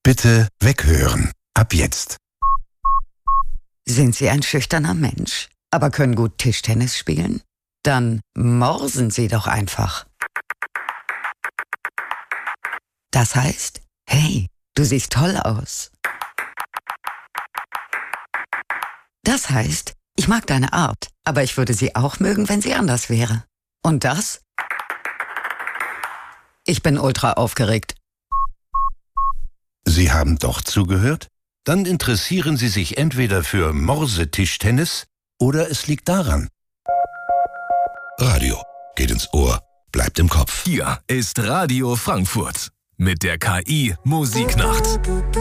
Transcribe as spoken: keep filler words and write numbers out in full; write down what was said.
Bitte weghören. Ab jetzt. Sind Sie ein schüchterner Mensch, aber können gut Tischtennis spielen? Dann morsen Sie doch einfach. Das heißt, hey, du siehst toll aus. Das heißt, ich mag deine Art, aber ich würde sie auch mögen, wenn sie anders wäre. Und das? Ich bin ultra aufgeregt. Sie haben doch zugehört? Dann interessieren Sie sich entweder für Morsetischtennis oder es liegt daran. Radio geht ins Ohr, bleibt im Kopf. Hier ist Radio Frankfurt mit der K I Musiknacht.